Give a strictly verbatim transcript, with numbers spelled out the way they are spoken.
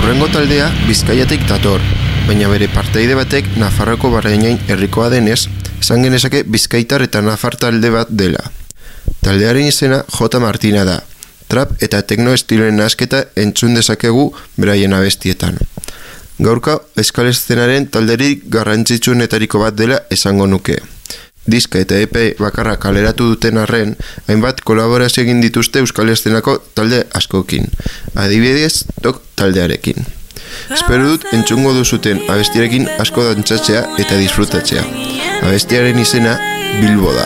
Urrengo taldea Bizkaiatik dator, baina bere partaide batek Nafarroko Barrenain herrikoa denez, esan genezake bizkaitar eta nafar talde bat dela. Taldearen izena J. Martina da, trap eta tekno estiloen nahasketa entzun dezakegu beraien abestietan. Gaurka euskal eszenaren talderik garrantzitsuenetariko bat dela esango nuke. Diska eta E P bakarra kaleratu duten arren, hainbat kolaborazio egin dituzte euskal eszenako talde askokin, adibidez Tok taldearekin. Espero dut entzungo duzuten abestiarekin asko dantzatzea eta disfrutatzea. Abestiaren izena Bilbo da.